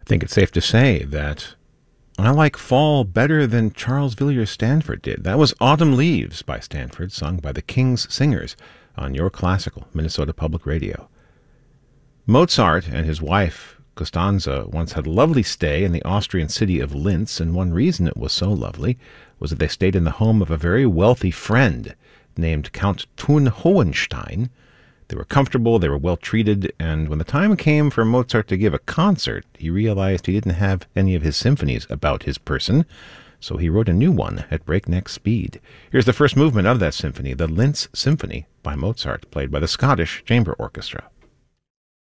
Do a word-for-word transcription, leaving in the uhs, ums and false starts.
think it's safe to say that I like fall better than Charles Villiers Stanford did. That was Autumn Leaves by Stanford, sung by the King's Singers on Your Classical, Minnesota Public Radio. Mozart and his wife, Costanza, once had a lovely stay in the Austrian city of Linz, and one reason it was so lovely was that they stayed in the home of a very wealthy friend named Count Thun Hohenstein. They were comfortable, they were well treated, and when the time came for Mozart to give a concert, he realized he didn't have any of his symphonies about his person, so he wrote a new one at breakneck speed. Here's the first movement of that symphony, the Linz Symphony by Mozart, played by the Scottish Chamber Orchestra.